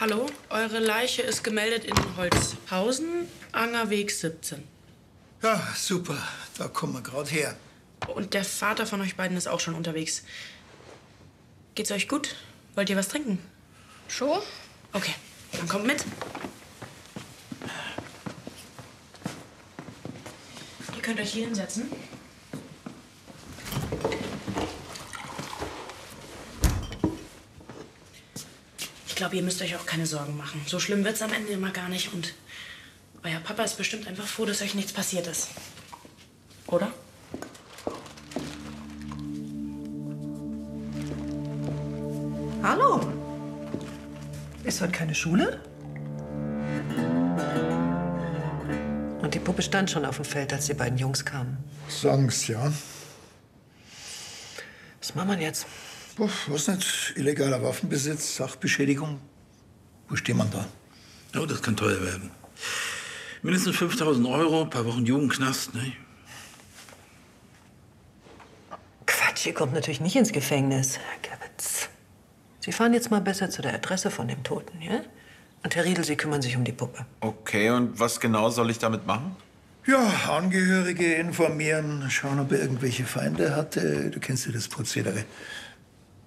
Hallo, eure Leiche ist gemeldet in Holzhausen, Angerweg 17. Ja, super. Da kommen wir gerade her. Und der Vater von euch beiden ist auch schon unterwegs. Geht's euch gut? Wollt ihr was trinken? Schon? Okay, dann kommt mit. Ihr könnt euch hier hinsetzen. Ich glaube, ihr müsst euch auch keine Sorgen machen. So schlimm wird's am Ende immer gar nicht. Und euer Papa ist bestimmt einfach froh, dass euch nichts passiert ist. Oder? Hallo. Ist heute keine Schule? Und die Puppe stand schon auf dem Feld, als die beiden Jungs kamen. Sagen's, ja. Was machen wir jetzt? Puh, was nicht? Illegaler Waffenbesitz, Sachbeschädigung. Wo steht man da? Oh, das kann teuer werden. Mindestens 5.000 Euro, ein paar Wochen Jugendknast, ne? Quatsch, ihr kommt natürlich nicht ins Gefängnis, Herr Gerwitz. Sie fahren jetzt mal besser zu der Adresse von dem Toten, ja? Und Herr Riedel, Sie kümmern sich um die Puppe. Okay, und was genau soll ich damit machen? Ja, Angehörige informieren, schauen, ob er irgendwelche Feinde hatte. Du kennst ja das Prozedere.